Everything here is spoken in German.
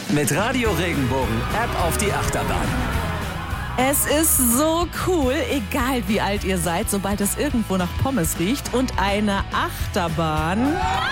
Mit Radio Regenbogen Ab auf die Achterbahn. Es ist so cool, egal wie alt ihr seid, sobald es irgendwo nach Pommes riecht und eine Achterbahn